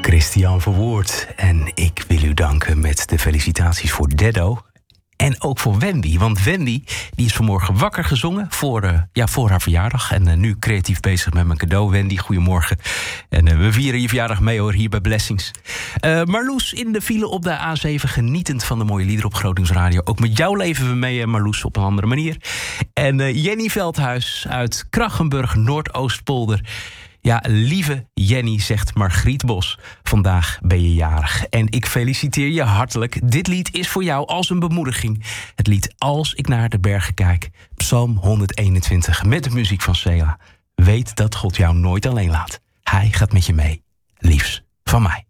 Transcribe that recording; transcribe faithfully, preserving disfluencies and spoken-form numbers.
Christian Verwoerd. En ik wil u danken met de felicitaties voor Deddo. En ook voor Wendy. Want Wendy die is vanmorgen wakker gezongen voor, uh, ja, voor haar verjaardag. En uh, nu creatief bezig met mijn cadeau. Wendy, goedemorgen. En uh, we vieren je verjaardag mee hoor, hier bij Blessings. Uh, Marloes in de file op de A zeven. Genietend van de mooie liederen op Gronings Radio. Ook met jou leven we mee, uh, Marloes, op een andere manier. En uh, Jenny Veldhuis uit Krachenburg, Noordoostpolder. Ja, lieve Jenny, zegt Margriet Bos. Vandaag ben je jarig en ik feliciteer je hartelijk. Dit lied is voor jou als een bemoediging. Het lied Als ik naar de bergen kijk. Psalm honderdeenentwintig met de muziek van Sela. Weet dat God jou nooit alleen laat. Hij gaat met je mee. Liefs van mij.